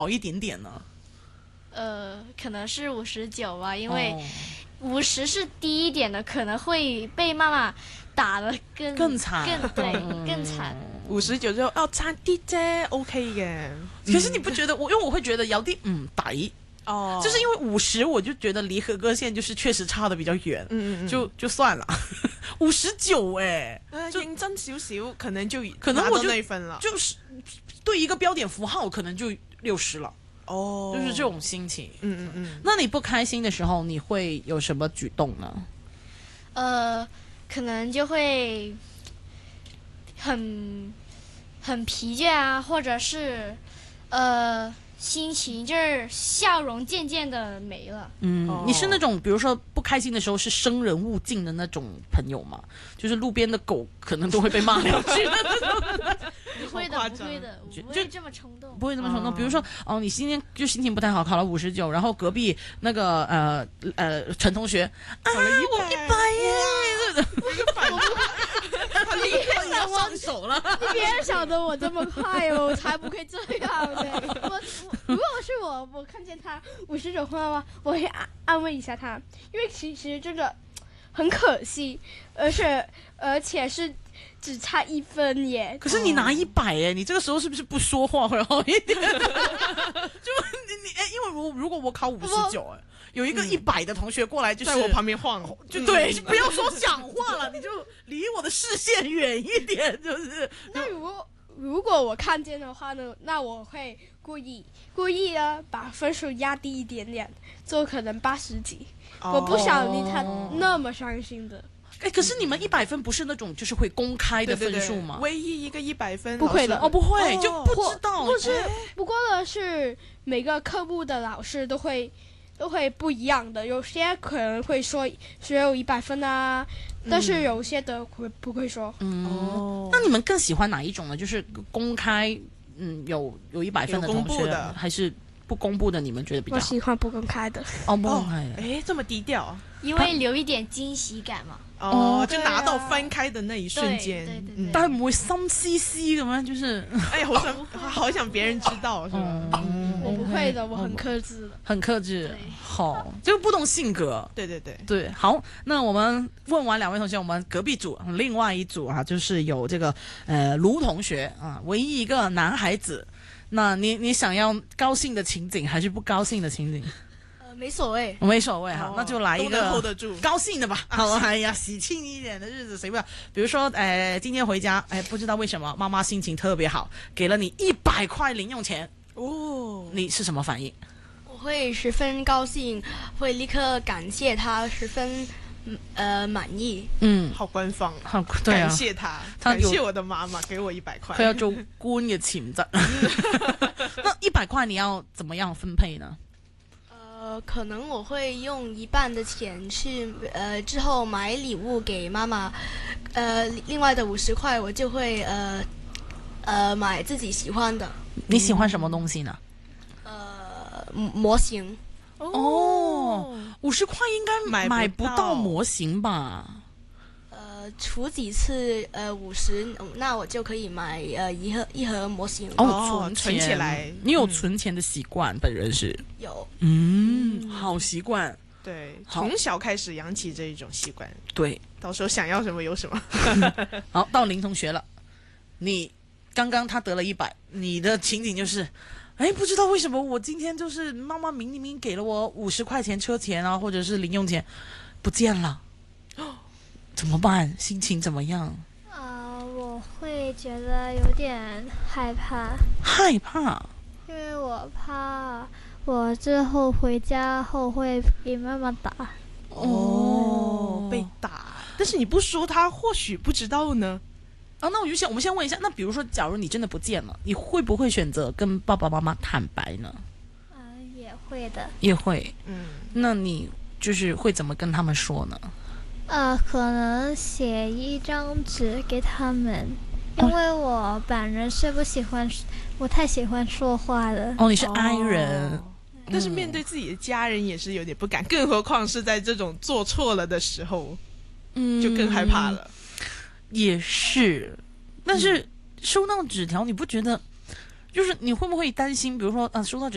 好一点点呢？ 可能是59吧，因为50是低一点的，可能会被妈妈打得更惨， 更惨。 59之後差啲啫 ，OK 嘅。 可是你不覺得因為我會覺得有啲抵哦， 就是因為50我就覺得離合格線就是確實差得比較遠，就算了。59 認真少少，可能就可能我就拿到那分了， 就是對一個標點符號可能就60了。 哦， 就是這種心情。那你不開心的時候，你會有什麼舉動呢？ 可能就會很疲倦啊，或者是心情就是笑容漸漸的沒了。 你是那種比如說不開心的時候是生人勿近的那種朋友嗎？就是路邊的狗可能都會被罵兩句的那種。 不會的，不會的，不會這麼衝動。 不會這麼衝動。比如說你今天就心情不太好，考了59，然後隔壁那個陳同學考了我100耶， 你要上手了。 你別曉得我這麼快哦，我才不會這樣的。如果是我看見他59分的話，我會安慰一下他，因為其實這個很可惜，而且是只差1分耶。 可是你拿100耶，你這個時候是不是不說話會好一點？就因為如果我考59有一個100的同學過來，就是在我旁邊晃， 就對，不要說講話了，你就離我的視線遠一點，就是。 那如果我看見的話呢，那我會故意呢把分數壓低一點點，就可能80幾。我不想令他那麼傷心的。 可是你們100分不是那種就是會公開的分數嗎？ 唯一一個100分， 不會的， 不會，就不知道。 不過呢，是每個科目的老師都會不一樣的，有些可能會說只有100分啊，但是有些的不會說。 那你們更喜歡哪一種呢？就是公開，有100分的同學，還是不公布的？你們覺得比較好？ 我喜歡不公開的。 不公開的。 這麼低調， 因為留一點驚喜感嘛。 就拿到翻開的那一瞬間， 但係唔會心思思咁樣，就是好想別人知道，是吧？ 我不會的，我很克制的， 很克制。好，就不同性格。 對， 好，那我們問完兩位同學，我們隔壁組另外一組啊，就是有這個盧同學啊，唯一一個男孩子。那你想要高興的情景，還是不高興的情景？ 沒所謂， 沒所謂哈，那就來一個 hold 得住高興的吧。好，哎呀，喜慶一點的日子誰不要？比如說，今天回家，不知道為什麼媽媽心情特別好，給了你100塊零用錢，你是什麼反應？ 我會十分高興，會立刻感謝他，十分滿意。 好官方， 對啊， 感謝他，感謝我的媽媽給我100塊。 佢要做官嘅潛質。那100塊你要怎麼樣分配呢？ 可能我會用一半的錢去之後買禮物給媽媽，另外的50塊我就會買自己喜歡的。 你喜歡什麼東西呢？ 模型。 50塊應該買不到模型吧？ 除幾次50，那我就可以買一盒模型。 存起來。 你有存錢的習慣，本人是有。 好習慣。 對，從小開始養起這一種習慣。 對， 到時候想要什麼有什麼。 好，到林同學了。你剛剛他得了100，你的情景就是，不知道為什麼我今天就是媽媽明明給了我50塊錢車錢啊，或者是零用錢不見了。怎麼辦？心情怎麼樣？ 我會覺得有點害怕。 害怕？ 因為我怕我之後回家後會被媽媽打。 被打？但是你不說，他或許不知道呢。 那我們先問一下，那比如說，假如你真的不見了，你會不會選擇跟爸爸媽媽坦白呢？ 也會的。 也會。那你就是會怎麼跟他們說呢？ 可能寫一張紙給他們，因為我本人是不太喜歡說話的。 你是 I 人， 但是面對自己的家人也是有點不敢，更何況是在這種做錯了的時候，就更害怕了。 也是，但是收到紙條，你不覺得，就是你會不會擔心，比如說收到紙